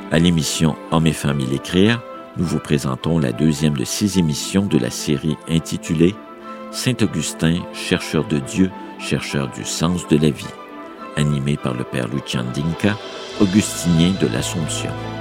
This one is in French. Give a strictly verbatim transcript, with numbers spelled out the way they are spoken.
À l'émission Hommes et femmes y l'écrire, nous vous présentons la deuxième de six émissions de la série intitulée Saint-Augustin, chercheur de Dieu, chercheur du sens de la vie, animée par le père Lucian Dinca, augustinien de l'Assomption.